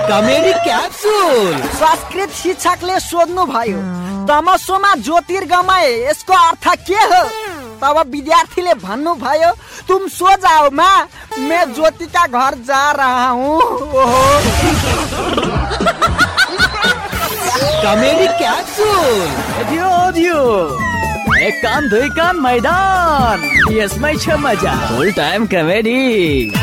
Comedy capsule. संस्कृत शिक्षकले सोध्नु भयो, तमसोमा ज्योतिर्गमय यसको अर्थ के हो? तब विद्यार्थीले भन्नु भयो, तुम सो जाओ माँ, मैं ज्योति का घर जा रहा हूँ। Comedy capsule. एक कान दुई कान मैदान, यसमै छ मजा। फुल टाइम कमेडी।